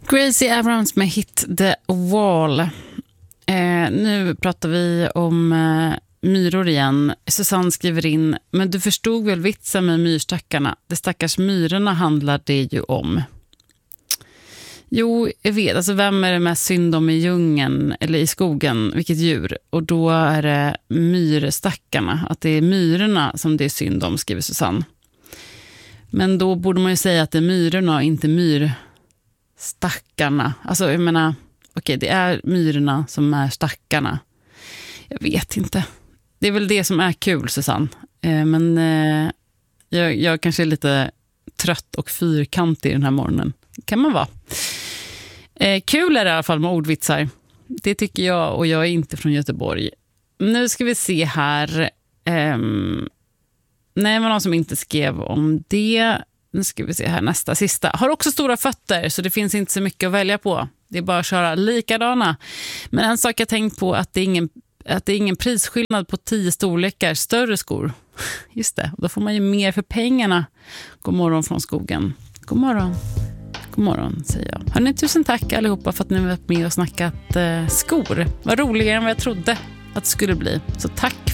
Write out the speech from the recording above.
Gracie Abrams med Hit the Wall. Nu pratar vi om myror igen. Susanne skriver in: men du förstod väl vitsen med myrstackarna? De stackars myrorna handlar det ju om. Jo, jag vet. Alltså, vem är det mest synd om i djungeln eller i skogen? Vilket djur? Och då är det myrstackarna. Att det är myrorna som det är synd om, skriver Susanne. Men då borde man ju säga att det är myrorna och inte myrstackarna. Alltså, jag menar, okej, det är myrorna som är stackarna. Jag vet inte. Det är väl det som är kul, Susanne. Men jag kanske är lite trött och fyrkantig den här morgonen. Kan man vara. Kul är det i alla fall med ordvitsar. Det tycker jag, och jag är inte från Göteborg. Nu ska vi se här. Nej, det var någon som inte skrev om det. Nu ska vi se här, nästa, sista. Har också stora fötter, så det finns inte så mycket att välja på. Det är bara att köra likadana. Men en sak jag tänkt på, att det är ingen prisskillnad på 10 storlekar större skor. Just det, då får man ju mer för pengarna. God morgon från skogen. God morgon. God morgon, säger jag. Hörrni, tusen tack allihopa för att ni har varit med och snackat skor. Vad roligare än vad jag trodde att det skulle bli. Så tack